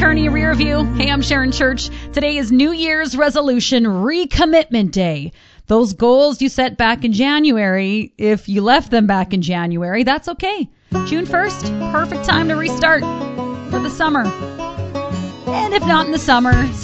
attorney rear view. Hey, I'm Sharon Church. Today is New Year's resolution recommitment day. Those goals you set back in January, if you left them back in January, that's okay. June 1st, perfect time to restart for the summer. And if not in the summer,